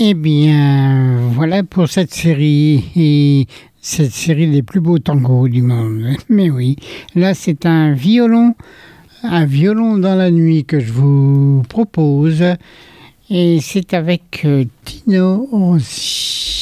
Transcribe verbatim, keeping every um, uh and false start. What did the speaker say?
Eh bien, voilà pour cette série, et cette série des plus beaux tangos du monde. Mais oui, là c'est un violon, un violon dans la nuit que je vous propose, et c'est avec euh, Tino Rossi.